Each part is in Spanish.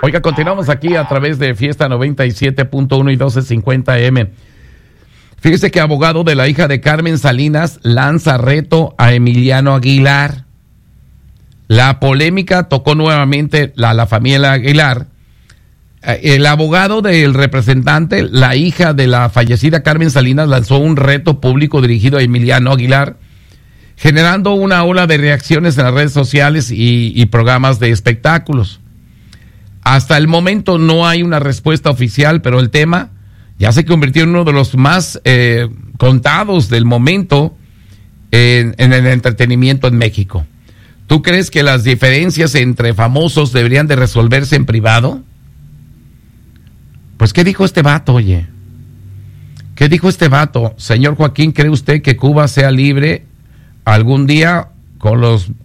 Oiga, continuamos aquí a través de Fiesta 97.1 y 1250M. Fíjese que abogado de la hija de Carmen Salinas lanza reto a Emiliano Aguilar. La polémica tocó nuevamente la familia Aguilar. El abogado del representante, la hija de la fallecida Carmen Salinas, lanzó un reto público dirigido a Emiliano Aguilar, generando una ola de reacciones en las redes sociales y programas de espectáculos. Hasta el momento no hay una respuesta oficial, pero el tema ya se convirtió en uno de los más contados del momento en el entretenimiento en México. ¿Tú crees que las diferencias entre famosos deberían de resolverse en privado? Pues, ¿qué dijo este vato, oye? ¿Qué dijo este vato? Señor Joaquín, ¿cree usted que Cuba sea libre algún día con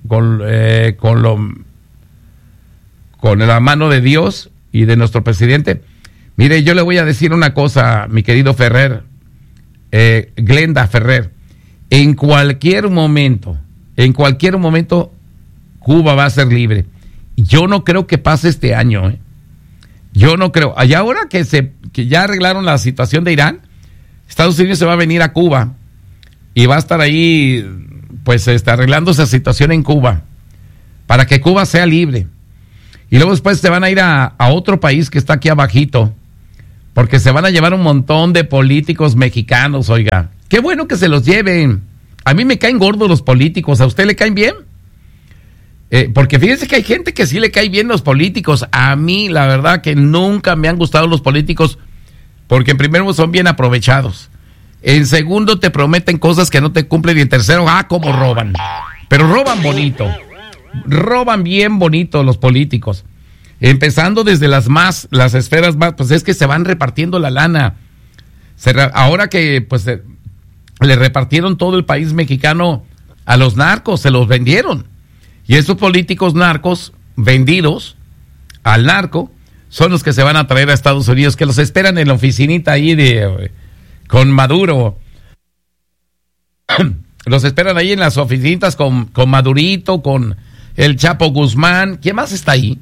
la mano de Dios y de nuestro presidente? Mire, yo le voy a decir una cosa, mi querido Ferrer, Glenda Ferrer. En cualquier momento, Cuba va a ser libre. Yo no creo que pase este año, Yo no creo. Y ahora que ya arreglaron la situación de Irán, Estados Unidos se va a venir a Cuba y va a estar ahí, pues, arreglando esa situación en Cuba para que Cuba sea libre. Y luego después se van a ir a otro país que está aquí abajito, porque se van a llevar un montón de políticos mexicanos, oiga. Qué bueno que se los lleven. A mí me caen gordos los políticos. ¿A usted le caen bien? Porque fíjense que hay gente que sí le cae bien los políticos. A mí, la verdad, que nunca me han gustado los políticos, porque en primero son bien aprovechados. En segundo, te prometen cosas que no te cumplen. Y en tercero, cómo roban. Pero roban bonito. Roban bien bonito los políticos. Empezando desde las esferas más, pues es que se van repartiendo la lana. Ahora que, pues, le repartieron todo el país mexicano a los narcos, se los vendieron. Y esos políticos narcos vendidos al narco son los que se van a traer a Estados Unidos, que los esperan en la oficinita ahí con Maduro. Los esperan ahí en las oficinitas con Madurito, con el Chapo Guzmán. ¿Quién más está ahí?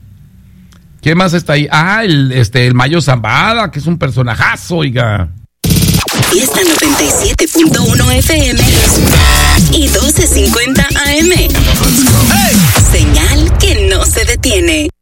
El Mayo Zambada, que es un personajazo, oiga. Fiesta 97.1 FM y 1250 AM. Señal que no se detiene.